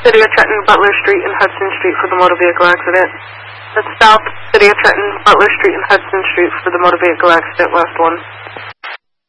City of Trenton, Butler Street, and Hudson Street for the motor vehicle accident. That's South City of Trenton, Butler Street, and Hudson Street for the motor vehicle accident, last one.